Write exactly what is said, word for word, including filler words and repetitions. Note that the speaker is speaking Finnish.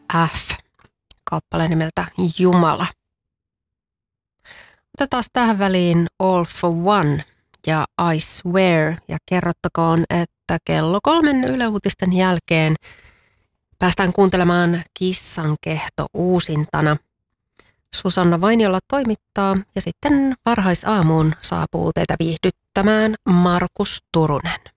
F, kappale nimeltä Jumala. Otetaan tähän väliin All for One ja I Swear ja kerrottakoon, että kello kolmen Yle Uutisten jälkeen päästään kuuntelemaan Kissankehto uusintana. Susanna Vainiola toimittaa ja sitten varhaisaamuun saapuu teitä viihdyttämään Markus Turunen.